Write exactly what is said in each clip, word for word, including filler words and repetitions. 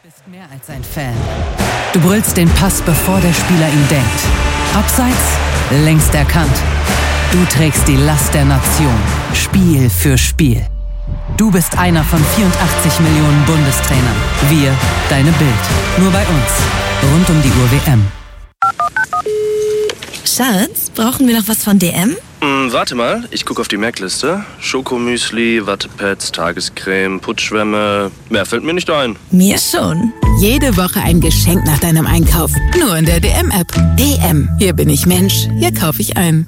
bist mehr als ein Fan. Du brüllst den Pass, bevor der Spieler ihn denkt. Abseits, längst erkannt. Du trägst die Last der Nation, Spiel für Spiel. Du bist einer von vierundachtzig Millionen Bundestrainern. Wir, deine Bild. Nur bei uns. Rund um die Uhr W M. Schatz, brauchen wir noch was von D M? Hm, warte mal, ich gucke auf die Merkliste. Schokomüsli, Wattepads, Tagescreme, Putzschwämme. Mehr fällt mir nicht ein. Mir schon. Jede Woche ein Geschenk nach deinem Einkauf. Nur in der D M-App. D M. Hier bin ich Mensch. Hier kaufe ich ein.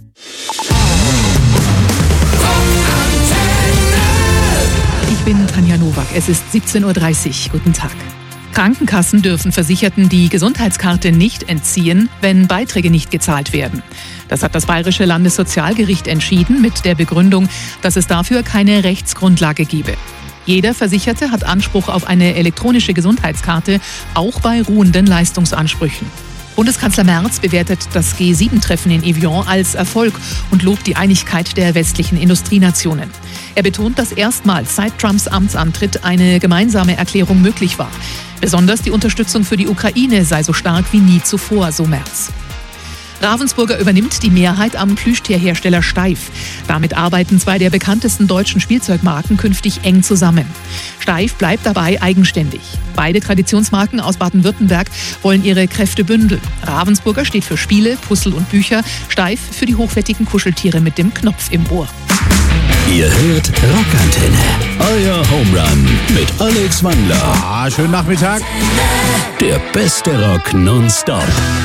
Ich bin Tanja Nowak. Es ist siebzehn Uhr dreißig. Guten Tag. Krankenkassen dürfen Versicherten die Gesundheitskarte nicht entziehen, wenn Beiträge nicht gezahlt werden. Das hat das Bayerische Landessozialgericht entschieden mit der Begründung, dass es dafür keine Rechtsgrundlage gebe. Jeder Versicherte hat Anspruch auf eine elektronische Gesundheitskarte, auch bei ruhenden Leistungsansprüchen. Bundeskanzler Merz bewertet das G sieben Treffen in Evian als Erfolg und lobt die Einigkeit der westlichen Industrienationen. Er betont, dass erstmals seit Trumps Amtsantritt eine gemeinsame Erklärung möglich war. Besonders die Unterstützung für die Ukraine sei so stark wie nie zuvor, so Merz. Ravensburger übernimmt die Mehrheit am Plüschtierhersteller Steiff. Damit arbeiten zwei der bekanntesten deutschen Spielzeugmarken künftig eng zusammen. Steiff bleibt dabei eigenständig. Beide Traditionsmarken aus Baden-Württemberg wollen ihre Kräfte bündeln. Ravensburger steht für Spiele, Puzzle und Bücher, Steiff für die hochwertigen Kuscheltiere mit dem Knopf im Ohr. Ihr hört Rockantenne, euer Home Run mit Alex Wandler. Ah, schönen Nachmittag. Der beste Rock nonstop.